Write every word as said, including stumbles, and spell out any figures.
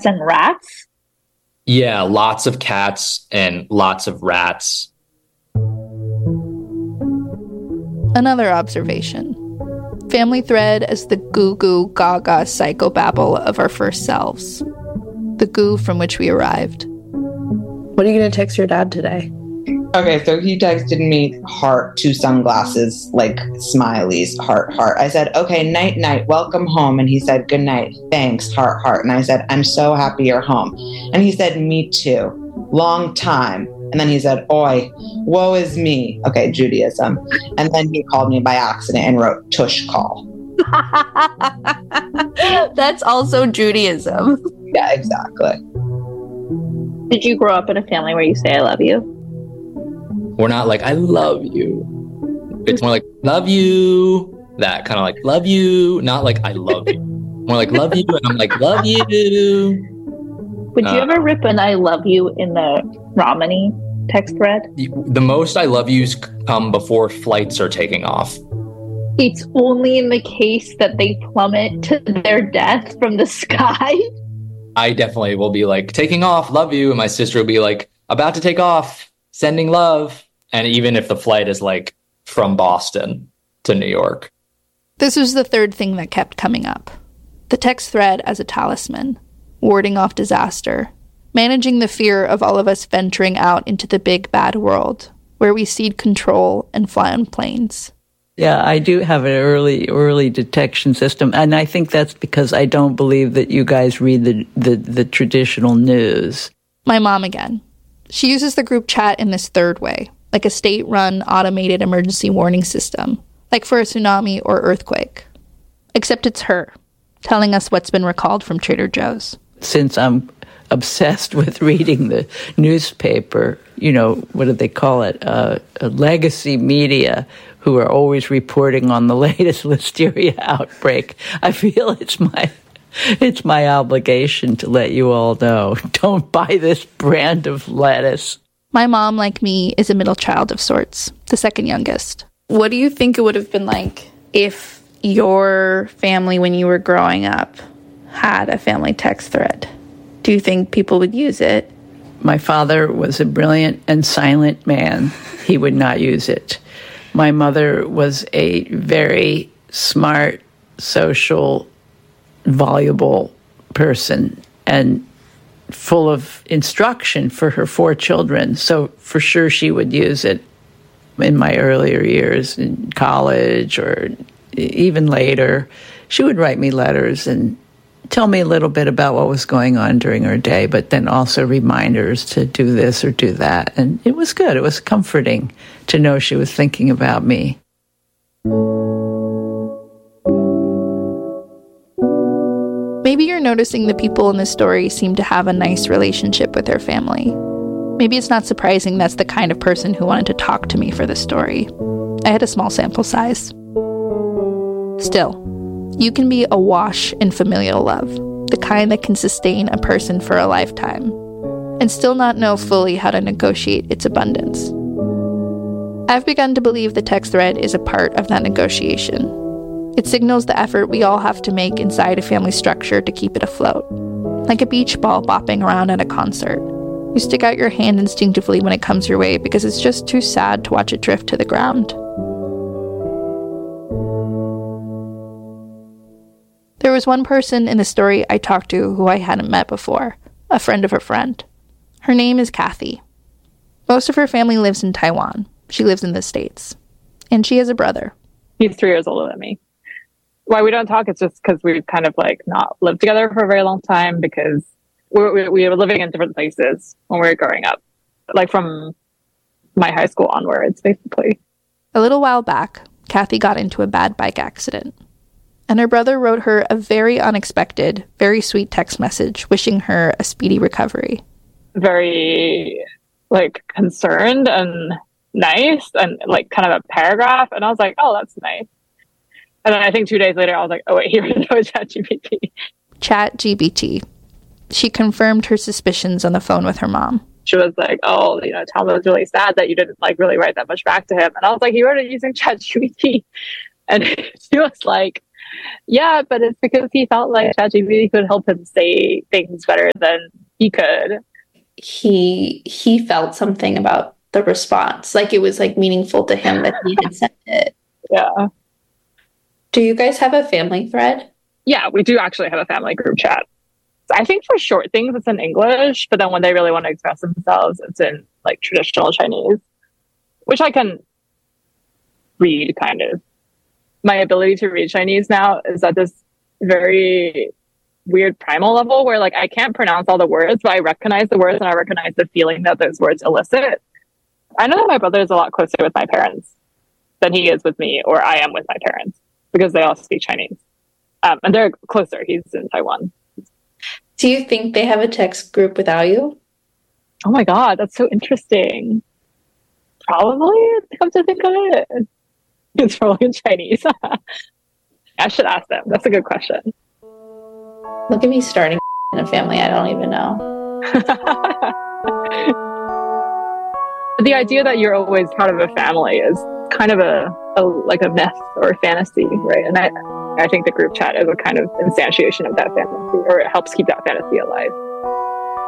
cats and rats? Yeah, lots of cats and lots of rats. Another observation. Family thread as the goo-goo gaga psychobabble of our first selves. The goo from which we arrived. What are you going to text your dad today? Okay, so he texted me heart, two sunglasses, like smileys, heart, heart. I said, okay, night, night, welcome home. And he said, good night, thanks, heart, heart. And I said, I'm so happy you're home. And he said, me too, long time. And then he said, oi, woe is me. Okay, Judaism. And then he called me by accident and wrote tush call. That's also Judaism. Yeah, exactly. Did you grow up in a family where you say I love you? We're not like, I love you. It's more like, love you. That kind of like, love you. Not like, I love you. More like, love you. And I'm like, love you. Would uh, you ever rip an I love you in the Romani text thread? The most I love yous come before flights are taking off. It's only in the case that they plummet to their death from the sky. I definitely will be like, taking off, love you. And my sister will be like, about to take off, sending love. And even if the flight is like from Boston to New York. This was the third thing that kept coming up. The text thread as a talisman, warding off disaster, managing the fear of all of us venturing out into the big bad world, where we cede control and fly on planes. Yeah, I do have an early, early detection system, and I think that's because I don't believe that you guys read the, the, the traditional news. My mom again. She uses the group chat in this third way, like a state-run automated emergency warning system, like for a tsunami or earthquake. Except it's her, telling us what's been recalled from Trader Joe's. Since I'm obsessed with reading the newspaper, you know, what do they call it? Uh, a legacy media who are always reporting on the latest listeria outbreak. I feel it's my it's my obligation to let you all know. Don't buy this brand of lettuce. My mom, like me, is a middle child of sorts, the second youngest. What do you think it would have been like if your family, when you were growing up, had a family text thread? Do you think people would use it? My father was a brilliant and silent man. He would not use it. My mother was a very smart, social, voluble person and full of instruction for her four children. So for sure she would use it in my earlier years in college or even later. She would write me letters and tell me a little bit about what was going on during her day, but then also reminders to do this or do that. And it was good. It was comforting to know she was thinking about me. Maybe you're noticing the people in this story seem to have a nice relationship with their family. Maybe it's not surprising that's the kind of person who wanted to talk to me for this story. I had a small sample size. Still, you can be awash in familial love, the kind that can sustain a person for a lifetime, and still not know fully how to negotiate its abundance. I've begun to believe the text thread is a part of that negotiation. It signals the effort we all have to make inside a family structure to keep it afloat, like a beach ball bopping around at a concert. You stick out your hand instinctively when it comes your way because it's just too sad to watch it drift to the ground. There was one person in the story I talked to who I hadn't met before, a friend of a friend. Her name is Kathy. Most of her family lives in Taiwan. She lives in the States. And she has a brother. He's three years older than me. Why we don't talk, it's just because we've kind of like not lived together for a very long time because we, we, we were living in different places when we were growing up. Like from my high school onwards, basically. A little while back, Kathy got into a bad bike accident. And her brother wrote her a very unexpected, very sweet text message wishing her a speedy recovery. Very, like, concerned and nice and, like, kind of a paragraph. And I was like, oh, that's nice. And then I think two days later, I was like, oh, wait, he wrote ChatGPT. ChatGPT. She confirmed her suspicions on the phone with her mom. She was like, oh, you know, Tom was really sad that you didn't, like, really write that much back to him. And I was like, he wrote it using ChatGPT. And she was like, Yeah, but it's because he felt like ChatGPT could help him say things better than he could. He he felt something about the response, like it was like meaningful to him that he had sent it. Yeah. Do you guys have a family thread? Yeah, we do actually have a family group chat. I think for short things, it's in English, but then when they really want to express themselves, it's in like traditional Chinese, which I can read kind of. My ability to read Chinese now is at this very weird primal level where like I can't pronounce all the words, but I recognize the words and I recognize the feeling that those words elicit. I know that my brother is a lot closer with my parents than he is with me, or I am with my parents, because they all speak Chinese. Um, and they're closer. He's in Taiwan. Do you think they have a text group without you? Oh my God, that's so interesting. Probably, come to think of it. It's probably in Chinese. I should ask them. That's a good question. Look at me starting in a family I don't even know. The idea that you're always part of a family is kind of a, a like a myth or a fantasy, right? And I, I think the group chat is a kind of instantiation of that fantasy, or it helps keep that fantasy alive.